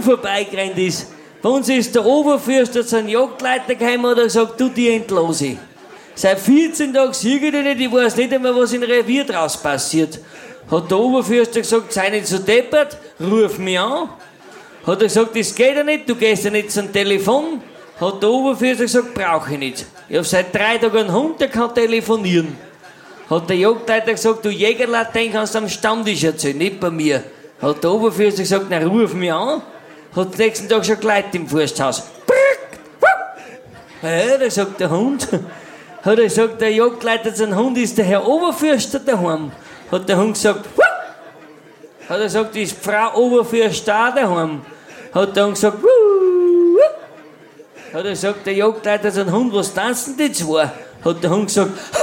vorbeigerannt ist. Bei uns ist der Oberfürster zu einem Jagdleiter gekommen und hat gesagt, du, die entlose. Seit 14 Tagen sehe ich dich nicht, ich weiß nicht einmal, was im Revier draus passiert. Hat der Oberfürster gesagt, sei nicht so deppert, ruf mich an. Hat er gesagt, das geht ja nicht, du gehst ja nicht zum Telefon. Hat der Oberfürster gesagt, brauche ich nicht. Ich hab seit 3 Tagen einen Hund, der kann telefonieren. Hat der Jagdleiter gesagt, du Jägerlatein kannst du am Stammtisch erzählen, nicht bei mir. Hat der Oberfürster gesagt, na ruf mich an. Hat den nächsten Tag schon Leute im Forsthaus. Ja, da sagt der Hund. Hat er gesagt, der Jagdleiter zu einem Hund ist der Herr Oberfürster daheim. Hat der Hund gesagt, Wuh! Hat er gesagt, ist Frau Oberfürster auch daheim. Hat der Hund gesagt, Wuh! Hat er gesagt, der Jagdleiter zu einem Hund, was tanzen die zwei? Hat der Hund gesagt,